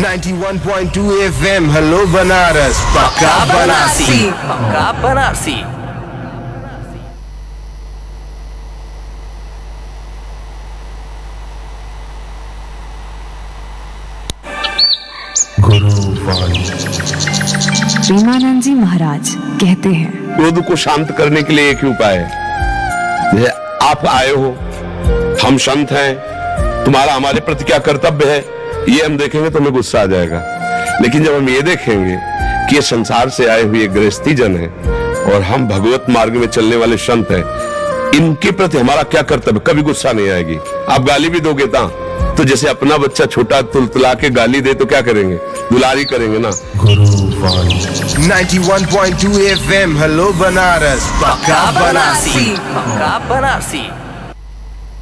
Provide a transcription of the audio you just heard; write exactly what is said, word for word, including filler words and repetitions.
ninety-one point two F M hello Banaras पक्का बनारसी पक्का बनारसी। प्रेमानंद जी महाराज कहते हैं, क्रोध को शांत करने के लिए एक ही उपाय है। जैसे आप आए हो, हम संत हैं, तुम्हारा हमारे प्रति क्या कर्तव्य है ये हम देखेंगे तो हमें गुस्सा आ जाएगा। लेकिन जब हम ये देखेंगे कि ये संसार से आए हुए गृहस्थी जन है और हम भगवत मार्ग में चलने वाले संत हैं, इनके प्रति हमारा क्या कर्तव्य, कभी गुस्सा नहीं आएगी। आप गाली भी दोगे ता तो जैसे अपना बच्चा छोटा तुलतुला के गाली दे तो क्या करेंगे, दुलारी करेंगे ना। ninety-one point two F M hello Banaras पक्का बनारसी पक्का बनारसी।